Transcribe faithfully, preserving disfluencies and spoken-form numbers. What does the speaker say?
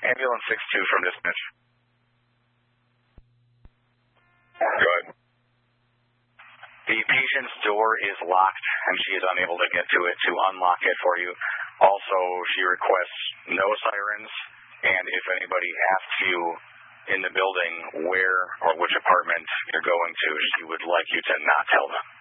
Ambulance six two from dispatch. Go ahead. The patient's door is locked, and she is unable to get to it to unlock it for you. Also, she requests no sirens, and if anybody asks you in the building where or which apartment you're going to, she would like you to not tell them.